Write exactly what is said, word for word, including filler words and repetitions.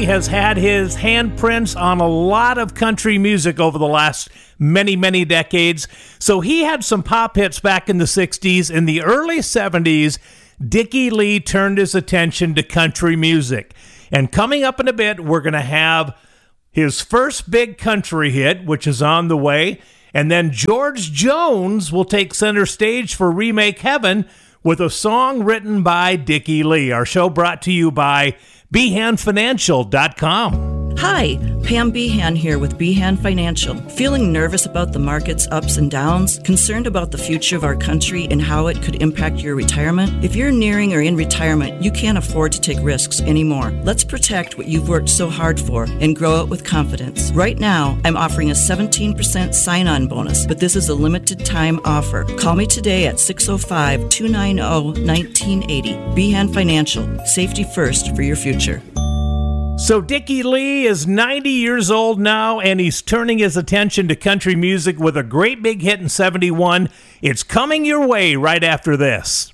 Lee has had his handprints on a lot of country music over the last many, many decades. So he had some pop hits back in the sixties. In the early seventies, Dickie Lee turned his attention to country music. And coming up in a bit, we're going to have his first big country hit, which is on the way. And then George Jones will take center stage for Remake Heaven with a song written by Dickie Lee. Our show brought to you by Behan Financial dot com. Hi, Pam Behan here with Behan Financial. Feeling nervous about the market's ups and downs? Concerned about the future of our country and how it could impact your retirement? If you're nearing or in retirement, you can't afford to take risks anymore. Let's protect what you've worked so hard for and grow it with confidence. Right now, I'm offering a seventeen percent sign-on bonus, but this is a limited time offer. Call me today at six oh five, two nine oh, one nine eight oh. Behan Financial. Safety first for your future. So Dickie Lee is ninety years old now, and he's turning his attention to country music with a great big hit in seventy-one. It's coming your way right after this.